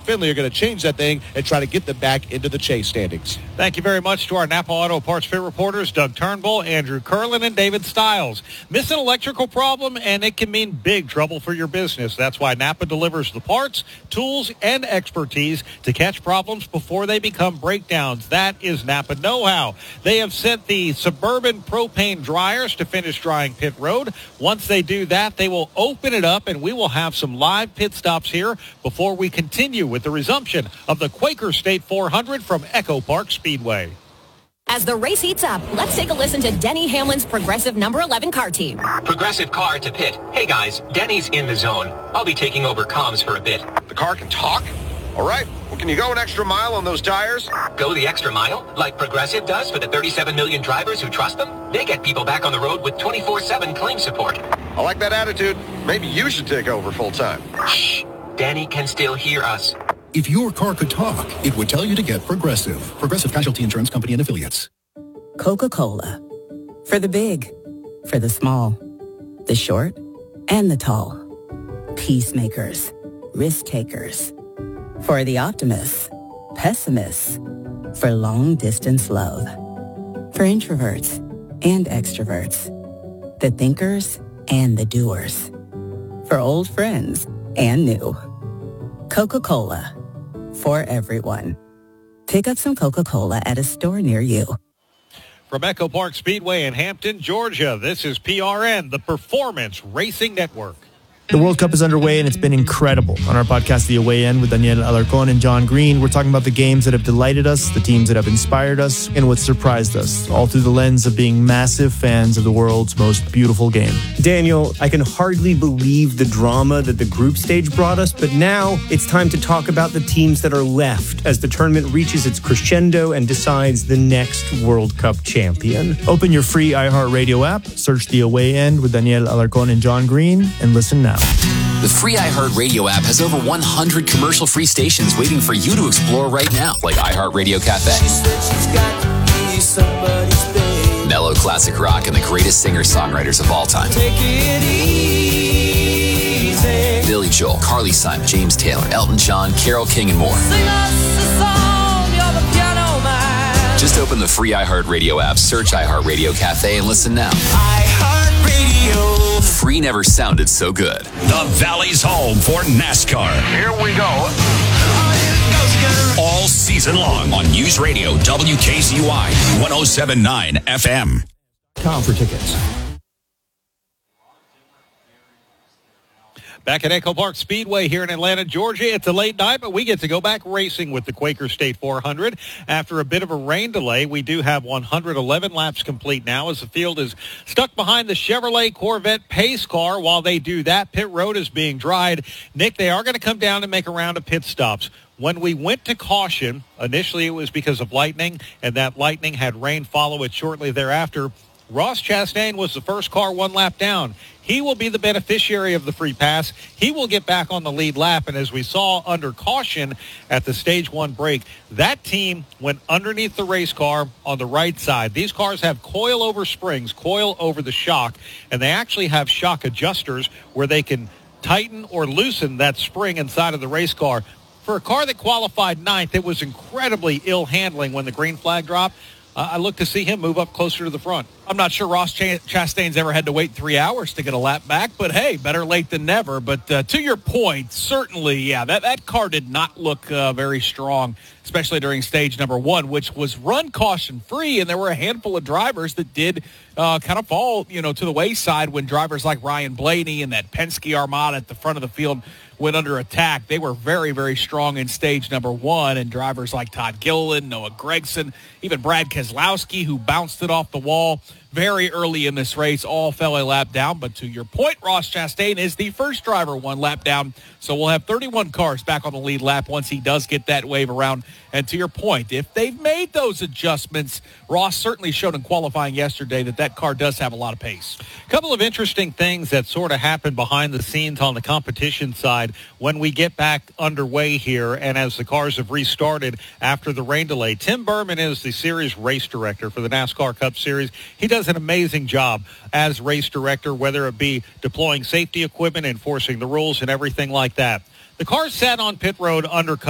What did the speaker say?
Finley are going to change that thing and try to get them back into the chase standings. Thank you very much to our Napa Auto Parts Pit reporters, Doug Turnbull, Andrew Curlin, and David Stiles. Miss an electrical problem, and it can mean big trouble for your business. That's why Napa delivers the parts, tools, and expertise to catch problems before they become breakdowns. That is Napa know-how. They have sent the Suburban propane dryers to finish drying pit road. Once they do that, they will open it up, and we will have some live pit stops here before we continue with the resumption of the Quaker State 400 from Echo Park Speedway. As the race heats up, let's take a listen to Denny Hamlin's Progressive number 11 car team. Progressive car to pit. Hey guys, Denny's in the zone. I'll be taking over comms for a bit. The car can talk? All right. Well, can you go an extra mile on those tires? Go the extra mile? Like Progressive does for the 37 million drivers who trust them? They get people back on the road with 24/7 claim support. I like that attitude. Maybe you should take over full time. Shh. Danny can still hear us. If your car could talk, it would tell you to get Progressive. Progressive Casualty Insurance Company and Affiliates. Coca-Cola. For the big, for the small, the short, and the tall. Peacemakers, risk takers. For the optimists, pessimists. For long-distance love. For introverts and extroverts. The thinkers and the doers. For old friends and new. Coca-Cola. For everyone. Pick up some Coca-Cola at a store near you. From Echo Park Speedway in Hampton, Georgia, this is PRN, the Performance Racing Network. The World Cup is underway, and it's been incredible. On our podcast, The Away End, with Daniel Alarcón and John Green, we're talking about the games that have delighted us, the teams that have inspired us, and what surprised us, all through the lens of being massive fans of the world's most beautiful game. Daniel, I can hardly believe the drama that the group stage brought us, but now it's time to talk about the teams that are left as the tournament reaches its crescendo and decides the next World Cup champion. Open your free iHeartRadio app, search The Away End with Daniel Alarcón and John Green, and listen now. The free iHeartRadio app has over 100 commercial-free stations waiting for you to explore right now, like iHeartRadio Cafe, mellow classic rock, and the greatest singer-songwriters of all time. Take it easy. Billy Joel, Carly Simon, James Taylor, Elton John, Carole King, and more. Sing us a song, you're the piano man. Just open the free iHeartRadio app, search iHeartRadio Cafe, and listen now. iHeartRadio. Free never sounded so good. The Valley's home for NASCAR. Here we go. All season long on News Radio WKZY 107.9 FM. Com for tickets. Back at Echo Park Speedway here in Atlanta, Georgia. It's a late night, but we get to go back racing with the Quaker State 400. After a bit of a rain delay, we do have 111 laps complete now as the field is stuck behind the Chevrolet Corvette pace car. While they do that, pit road is being dried. Nick, they are going to come down and make a round of pit stops. When we went to caution, initially it was because of lightning, and that lightning had rain follow it shortly thereafter. Ross Chastain was the first car one lap down. He will be the beneficiary of the free pass. He will get back on the lead lap. And as we saw under caution at the stage one break, that team went underneath the race car on the right side. These cars have coil-over springs, coil over the shock, and they actually have shock adjusters where they can tighten or loosen that spring inside of the race car. For a car that qualified ninth, it was incredibly ill handling when the green flag dropped. I look to see him move up closer to the front. I'm not sure Ross Chastain's ever had to wait 3 hours to get a lap back, but hey, better late than never. But to your point, certainly, yeah, that car did not look very strong, especially during stage number one, which was run caution-free, and there were a handful of drivers that did kind of fall, to the wayside when drivers like Ryan Blaney and that Penske Armada at the front of the field went under attack. They were very, very strong in stage number one, and drivers like Todd Gilliland, Noah Gragson, even Brad Keselowski, who bounced it off the wall very early in this race, all fell a lap down. But to your point, Ross Chastain is the first driver one lap down, so we'll have 31 cars back on the lead lap once he does get that wave around. And to your point, if they've made those adjustments, Ross certainly showed in qualifying yesterday that car does have a lot of pace. A couple of interesting things that sort of happened behind the scenes on the competition side when we get back underway here and as the cars have restarted after the rain delay. Tim Berman is the series race director for the NASCAR Cup Series. He does an amazing job as race director, whether it be deploying safety equipment, enforcing the rules, and everything like that. The cars sat on pit road under